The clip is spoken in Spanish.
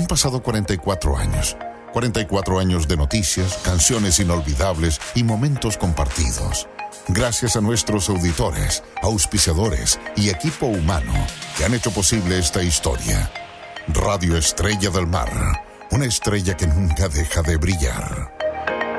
Han pasado 44 años. 44 años de noticias, canciones inolvidables y momentos compartidos. Gracias a nuestros auditores, auspiciadores y equipo humano que han hecho posible esta historia. Radio Estrella del Mar, una estrella que nunca deja de brillar.